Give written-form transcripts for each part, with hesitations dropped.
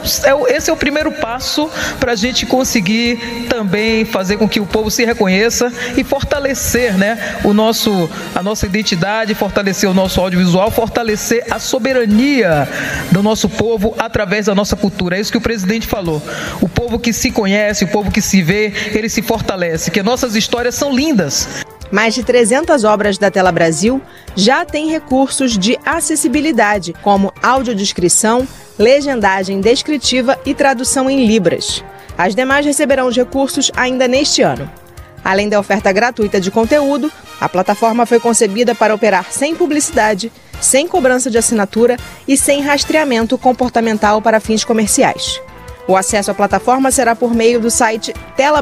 esse é o primeiro passo para a gente conseguir também fazer com que o povo se reconheça e fortalecer, né, a nossa identidade, fortalecer o nosso audiovisual, fortalecer a soberania do nosso povo através da nossa cultura. É isso que o presidente falou. O povo que se conhece, o povo que se vê, ele se fortalece, que nossas histórias são lindas. Mais de 300 obras da Tela Brasil já têm recursos de acessibilidade, como audiodescrição, legendagem descritiva e tradução em libras. As demais receberão os recursos ainda neste ano. Além da oferta gratuita de conteúdo, a plataforma foi concebida para operar sem publicidade, sem cobrança de assinatura e sem rastreamento comportamental para fins comerciais. O acesso à plataforma será por meio do site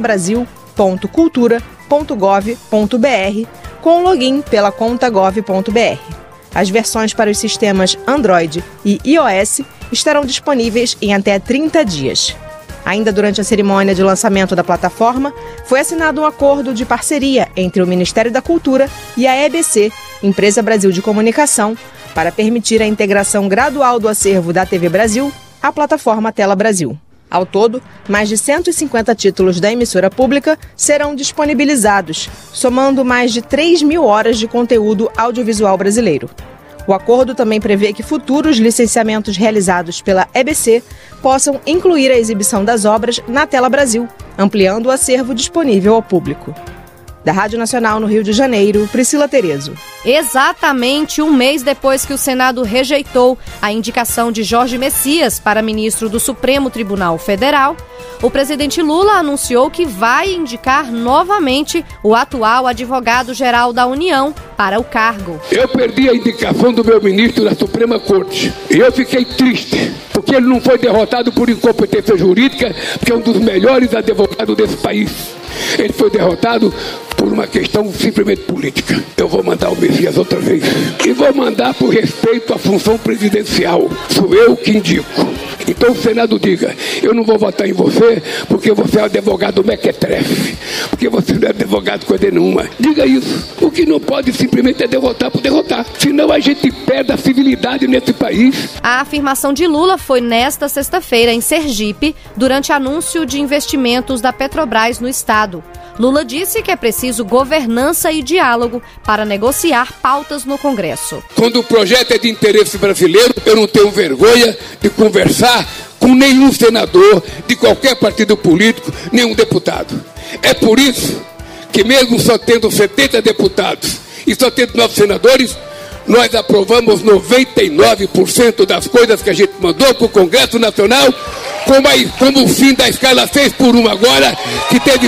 telabrasil.cultura.gov.br, com login pela conta gov.br. As versões para os sistemas Android e iOS estarão disponíveis em até 30 dias. Ainda durante a cerimônia de lançamento da plataforma, foi assinado um acordo de parceria entre o Ministério da Cultura e a EBC, Empresa Brasil de Comunicação, para permitir a integração gradual do acervo da TV Brasil à plataforma Tela Brasil. Ao todo, mais de 150 títulos da emissora pública serão disponibilizados, somando mais de 3.000 horas de conteúdo audiovisual brasileiro. O acordo também prevê que futuros licenciamentos realizados pela EBC possam incluir a exibição das obras na Tela Brasil, ampliando o acervo disponível ao público. Da Rádio Nacional no Rio de Janeiro, Priscila Terezo. Exatamente um mês depois que o Senado rejeitou a indicação de Jorge Messias para ministro do Supremo Tribunal Federal, o presidente Lula anunciou que vai indicar novamente o atual advogado-geral da União para o cargo. Eu perdi a indicação do meu ministro da Suprema Corte e eu fiquei triste, porque ele não foi derrotado por incompetência jurídica, porque é um dos melhores advogados desse país. Ele foi derrotado por uma questão simplesmente política. Eu vou mandar o Messias outra vez. E vou mandar por respeito à função presidencial. Sou eu que indico. Então o Senado diga, eu não vou votar em você porque você é um advogado mequetrefe, porque você não é advogado coisa nenhuma. Diga isso. O que não pode simplesmente é derrotar por derrotar. Senão a gente perde a civilidade nesse país. A afirmação de Lula foi nesta sexta-feira em Sergipe, durante anúncio de investimentos da Petrobras no estado. Lula disse que é preciso governança e diálogo para negociar pautas no Congresso. Quando o projeto é de interesse brasileiro, eu não tenho vergonha de conversar com nenhum senador de qualquer partido político, nenhum deputado. É por isso que mesmo só tendo 70 deputados e só tendo 9 senadores, nós aprovamos 99% das coisas que a gente mandou para o Congresso Nacional, como o fim da escala 6x1 agora, que teve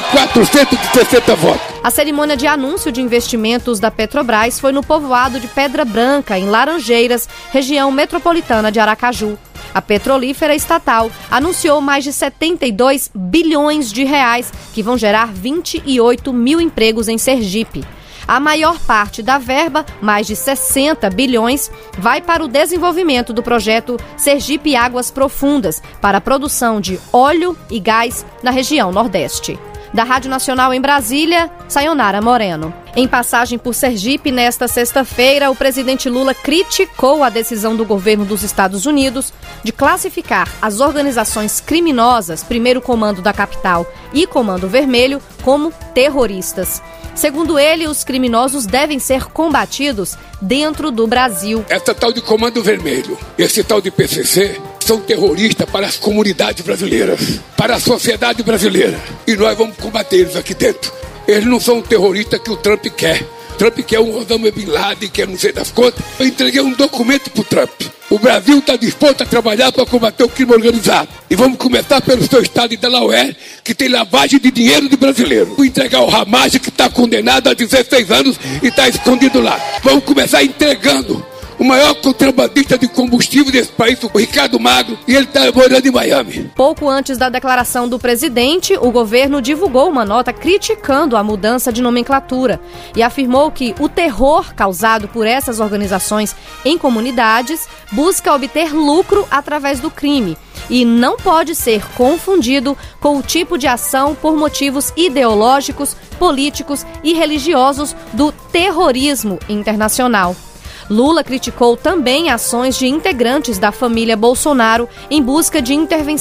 460 votos. A cerimônia de anúncio de investimentos da Petrobras foi no povoado de Pedra Branca, em Laranjeiras, região metropolitana de Aracaju. A petrolífera estatal anunciou mais de 72 bilhões de reais, que vão gerar 28 mil empregos em Sergipe. A maior parte da verba, mais de 60 bilhões, vai para o desenvolvimento do projeto Sergipe Águas Profundas, para a produção de óleo e gás na região Nordeste. Da Rádio Nacional em Brasília, Sayonara Moreno. Em passagem por Sergipe, nesta sexta-feira, o presidente Lula criticou a decisão do governo dos Estados Unidos de classificar as organizações criminosas, Primeiro Comando da Capital e Comando Vermelho, como terroristas. Segundo ele, os criminosos devem ser combatidos dentro do Brasil. Essa tal de Comando Vermelho, esse tal de PCC, são terroristas para as comunidades brasileiras, para a sociedade brasileira. E nós vamos combater eles aqui dentro. Eles não são terroristas que o Trump quer. Trump quer um Osama Bin Laden, quer não sei das contas. Eu entreguei um documento para o Trump. O Brasil está disposto a trabalhar para combater o crime organizado. E vamos começar pelo seu estado de Delaware, que tem lavagem de dinheiro de brasileiro. Vou entregar o Ramage, que está condenado a 16 anos e está escondido lá. Vamos começar entregando o maior contrabandista de combustível desse país, o Ricardo Magro, e ele está morando em Miami. Pouco antes da declaração do presidente, o governo divulgou uma nota criticando a mudança de nomenclatura e afirmou que o terror causado por essas organizações em comunidades busca obter lucro através do crime e não pode ser confundido com o tipo de ação por motivos ideológicos, políticos e religiosos do terrorismo internacional. Lula criticou também ações de integrantes da família Bolsonaro em busca de intervenção